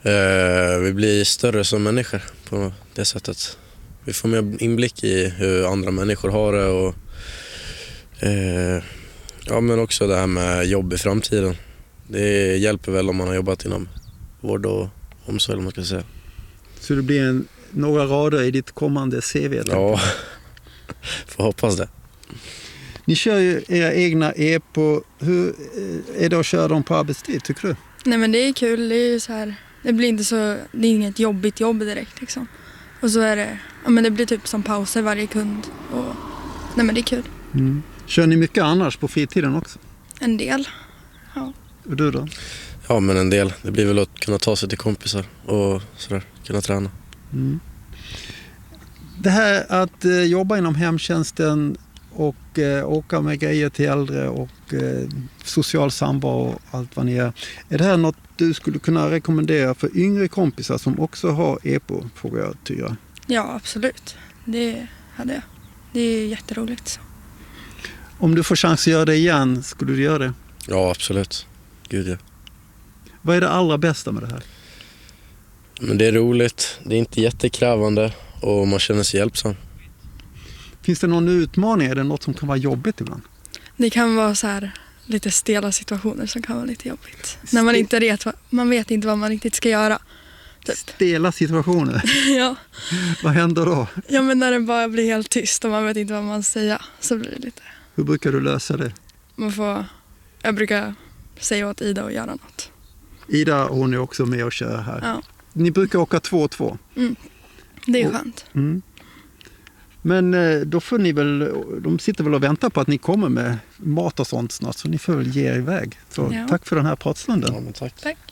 Vi blir större som människor på det sättet. Vi får mer inblick i hur andra människor har det och men också det här med jobb i framtiden. Det hjälper väl om man har jobbat inom vård och omsorg, man ska säga. Så det blir några rader i ditt kommande CV? Ja, får hoppas det. Ni kör ju era egna EPO. Hur är det att köra dem på arbetstid, tycker du? Nej, men det är kul. Det är ju så här, det blir inte så, det är inget jobbigt jobb direkt liksom. Och så är det, men det blir typ som pauser varje kund och nej, men det är kul. Mm. Kör ni mycket annars på fritiden också? En del. Ja. Och du då? Ja, men en del. Det blir väl att kunna ta sig till kompisar och sådär, kunna träna. Mm. Det här att jobba inom hemtjänsten och åka med grejer till äldre och social samvaro och allt vad ni är. Är det här något du skulle kunna rekommendera för yngre kompisar som också har EPO, frågar jag Tyra? Ja, absolut. Det hade jag. Det är jätteroligt. Så. Om du får chans att göra det igen, skulle du göra det? Ja, absolut. Gud, ja. Vad är det allra bästa med det här? Men det är roligt. Det är inte jättekrävande och man känner sig hjälpsam. Finns det någon utmaning? Är det något som kan vara jobbigt ibland? Det kan vara så här lite stela situationer som kan vara lite jobbigt. När man inte vet, man vet inte vad man riktigt ska göra. Typ. Stela situationer? Ja. Vad händer då? Ja, men när det bara blir helt tyst och man vet inte vad man ska säga så blir det lite. Hur brukar du lösa det? Jag brukar säga åt Ida att göra något. Ida, hon är också med och kör här. Ja. Ni brukar åka 2-2. Mm. Det är skönt. Mm. Men då får ni väl, de sitter väl och väntar på att ni kommer med mat och sånt snart, så ni får väl ge er iväg. Så tack för den här pratstunden. Ja, men tack. Tack.